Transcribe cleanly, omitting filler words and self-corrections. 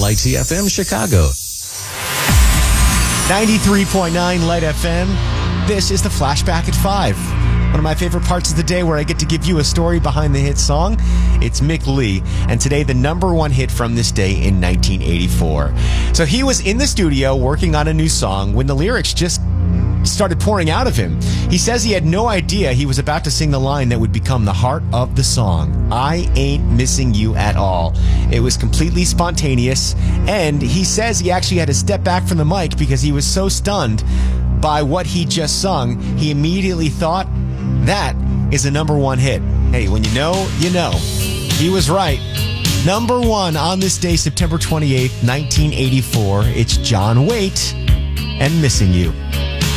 LITFM Chicago. 93.9 Light FM. This is the Flashback at 5. One of my favorite parts of the day where I get to give you a story behind the hit song. It's Mick Lee, and today the number one hit from this day in 1984. So he was in the studio working on a new song when the lyrics just started pouring out of him. He says he had no idea he was about to sing the line that would become the heart of the song. I ain't missing you at all. It was completely spontaneous, and he says he actually had to step back from the mic because he was so stunned by what he just sung. He immediately thought, that is a number one hit. Hey, when you know, you know. He was right. Number one on this day, September 28th, 1984. It's John Waite and Missing You.